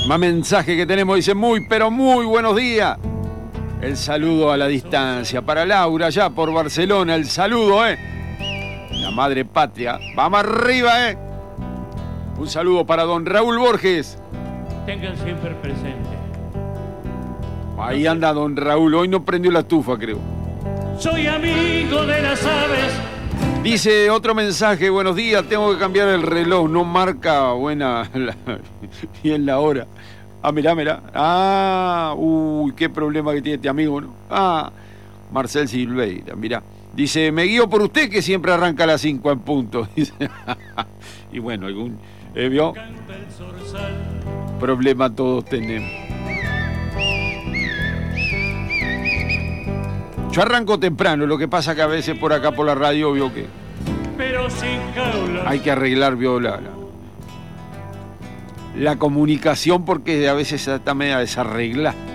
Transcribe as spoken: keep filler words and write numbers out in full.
Más mensaje que tenemos, dice muy, pero muy buenos días. El saludo a la distancia. Para Laura, ya por Barcelona, el saludo, ¿eh? La madre patria. Vamos arriba, ¿eh? Un saludo para don Raúl Borges. Tengan siempre presente. Ahí anda don Raúl. Hoy no prendió la estufa, creo. Soy amigo de las aves. Dice otro mensaje, buenos días, tengo que cambiar el reloj, no marca buena la, bien la hora. Ah, mirá, mirá. Ah, uy, qué problema que tiene este amigo, ¿no? Ah, Marcel Silveira, mirá. Dice, me guío por usted que siempre arranca a las cinco en punto. Dice, y bueno, algún, eh, ¿vio? Problema todos tenemos. Yo arranco temprano, lo que pasa que a veces por acá por la radio vio que pero sin jaula. Hay que arreglar vio, la, la, la comunicación porque a veces está media desarreglada.